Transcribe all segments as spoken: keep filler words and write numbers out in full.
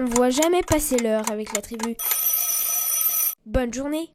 On voit jamais passer l'heure avec la tribu. Bonne journée.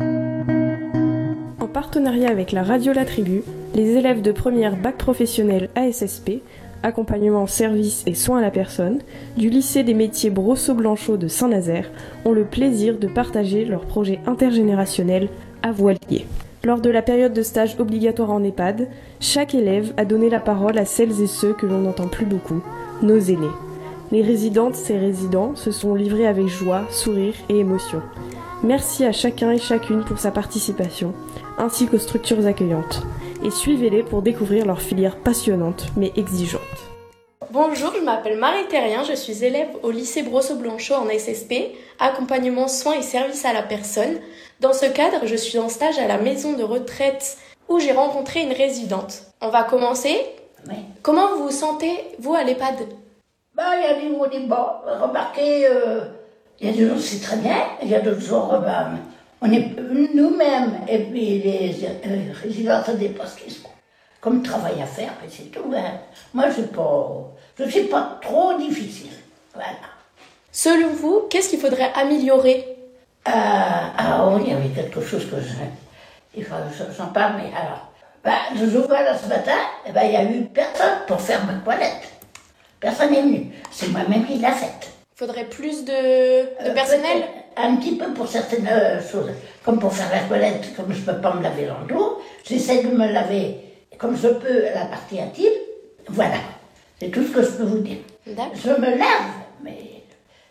En partenariat avec la radio La Tribu, les élèves de première bac professionnel A S S P, accompagnement, service et soins à la personne, du lycée des métiers Brosseau-Blanchot de Saint-Nazaire ont le plaisir de partager leur projet intergénérationnel à Voilier. Lors de la période de stage obligatoire en EHPAD, chaque élève a donné la parole à celles et ceux que l'on n'entend plus beaucoup, nos aînés. Les résidentes et résidents se sont livrés avec joie, sourire et émotion. Merci à chacun et chacune pour sa participation, ainsi qu'aux structures accueillantes. Et suivez-les pour découvrir leur filière passionnante mais exigeante. Bonjour, je m'appelle Marie Terrien, je suis élève au lycée Brosseau-Blanchot en S S P, accompagnement, soins et services à la personne. Dans ce cadre, je suis en stage à la maison de retraite où j'ai rencontré une résidente. On va commencer. Oui. Comment vous vous sentez, vous, à l'EHPAD ? Bah, il y a des hauts, des bas. Remarquez, euh, il y a des jours c'est très bien, il y a d'autres jours, euh, bah, on est nous-mêmes, et puis les euh, résidents, ça dépend ce qu'ils sont. Comme travail à faire, et c'est tout. Hein. Moi, je ne suis pas trop difficile. Voilà. Selon vous, qu'est-ce qu'il faudrait améliorer ? Euh, ah oui, il y avait quelque chose que je... Il faut que j'en parle, mais alors... Bah, je joue là ce matin, et ben, il n'y a eu personne pour faire ma toilette. Personne n'est venu. C'est moi-même qui l'a faite. Il faudrait plus de, de euh, personnel ? Un petit peu pour certaines euh, choses. Comme pour faire la toilette, comme je ne peux pas me laver dans le dos, j'essaie de me laver comme je peux la partie intime. Voilà. C'est tout ce que je peux vous dire. D'accord. Je me lave, mais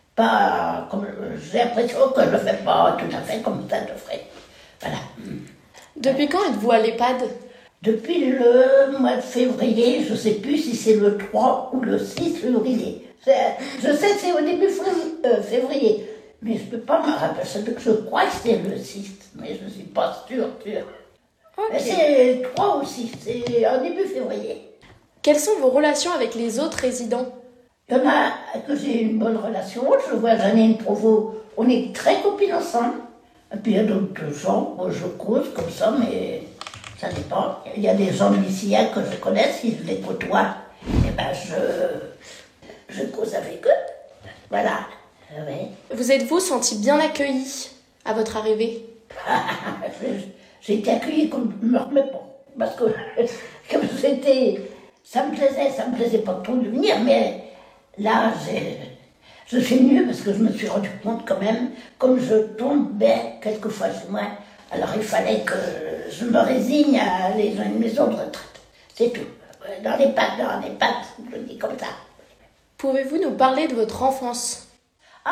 pas comme... J'ai l'impression que je ne le fais pas tout à fait comme ça je ferais. Voilà. Depuis quand êtes-vous à l'EHPAD ? Depuis le mois de février, je ne sais plus si c'est le trois ou le six février. C'est, je sais que c'est au début euh, février, mais je ne peux pas me rappeler. Je crois que c'est le six, mais je ne suis pas sûre. sûre. Okay. C'est le trois ou six, c'est au début février. Quelles sont vos relations avec les autres résidents ? Il y en a que j'ai une bonne relation. Je vois Janine Provost, on est très copines ensemble. Et puis il y a d'autres gens, moi, je cause comme ça, mais... Ça dépend. Il y a des gens d'ici que je connais, si je les côtoie, eh ben je, je cause avec eux. Voilà. Oui. Vous êtes-vous senti bien accueilli à votre arrivée ? J'ai été accueillie comme je ne me remets pas. Parce que comme c'était, ça me plaisait, ça me plaisait pas trop de venir, mais là, j'ai, je suis mieux parce que je me suis rendu compte quand même, comme je tombais quelquefois chez moi, alors il fallait que je me résigne à aller dans une maison de retraite. C'est tout. Dans les pattes, dans les pattes, je le dis comme ça. Pouvez-vous nous parler de votre enfance ? Ah !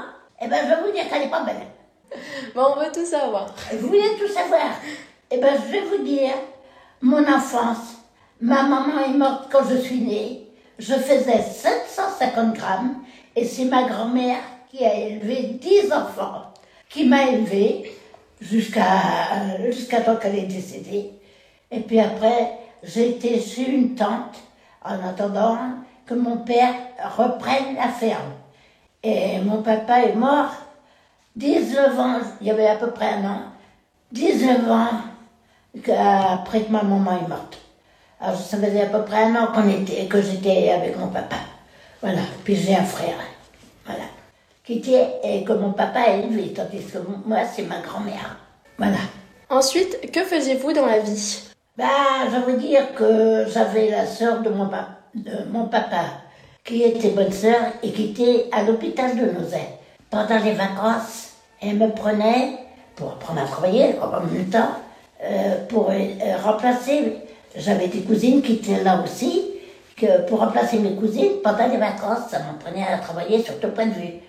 Eh bien, je vais vous dire qu'elle n'est pas belle. Bon, on veut tout savoir. Vous voulez tout savoir ? Eh bien, je vais vous dire, mon enfance, ma maman est morte quand je suis née. Je faisais sept cent cinquante grammes et c'est ma grand-mère qui a élevé dix enfants, qui m'a élevée. Jusqu'à, jusqu'à temps qu'elle est décédée. Et puis après, j'ai été chez une tante en attendant que mon père reprenne la ferme. Et mon papa est mort dix-neuf ans, il y avait à peu près un an, dix-neuf ans après que ma maman est morte. Alors ça faisait à peu près un an qu'on était, que j'étais avec mon papa. Voilà, puis j'ai un frère. Voilà. Qui était, et que mon papa a élevé, tandis que moi, c'est ma grand-mère. Voilà. Ensuite, que faisiez-vous dans la vie ? Bah, je veux dire que j'avais la sœur de mon, pa- de mon papa, qui était bonne sœur et qui était à l'hôpital de Nozay. Pendant les vacances, elle me prenait, pour apprendre à travailler en même temps, euh, pour euh, remplacer, j'avais des cousines qui étaient là aussi, que pour remplacer mes cousines, pendant les vacances, ça m'apprenait à travailler sur tout point de vue.